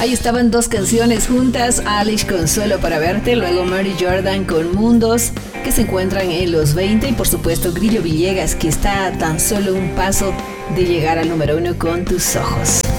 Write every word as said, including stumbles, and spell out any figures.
Ahí estaban dos canciones juntas, Alice con Solo para verte, luego Mary Jordan con Mundos, que se encuentran en los veinte, y por supuesto Grillo Villegas, que está a tan solo un paso de llegar al número uno con Tus ojos.